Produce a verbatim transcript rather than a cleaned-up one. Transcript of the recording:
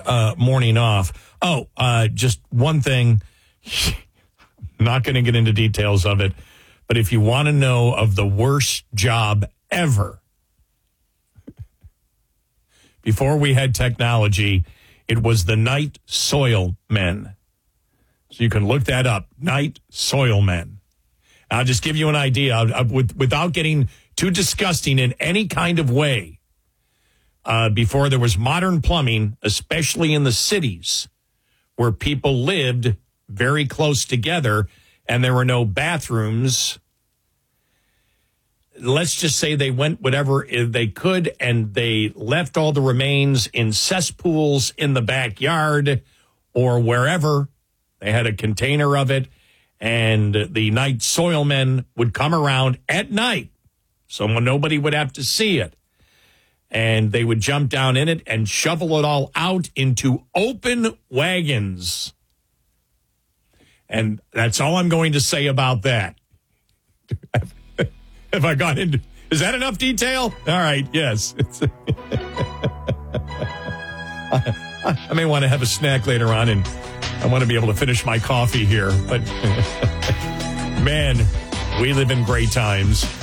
uh, morning off. Oh, uh, just one thing. Not going to get into details of it, but if you want to know of the worst job ever, before we had technology, it was the night soil men. So you can look that up, night soil men. I'll just give you an idea of, of, with, without getting too disgusting in any kind of way. Uh, before there was modern plumbing, especially in the cities where people lived very close together and there were no bathrooms, let's just say they went whatever they could and they left all the remains in cesspools in the backyard or wherever. They had a container of it, and the night soil men would come around at night so nobody would have to see it. And they would jump down in it and shovel it all out into open wagons. And that's all I'm going to say about that. Have I gone into... Is that enough detail? All right, yes. I, I may want to have a snack later on, and I want to be able to finish my coffee here. But, man, we live in great times.